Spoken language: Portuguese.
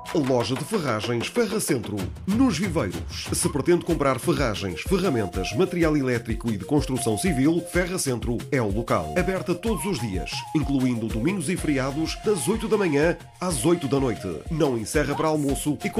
Loja de Ferragens Ferra Centro, nos Viveiros. Se pretende comprar ferragens, ferramentas, material elétrico e de construção civil, Ferra Centro é o local. Aberta todos os dias, incluindo domingos e feriados, das 8 da manhã às 8 da noite. Não encerra para almoço e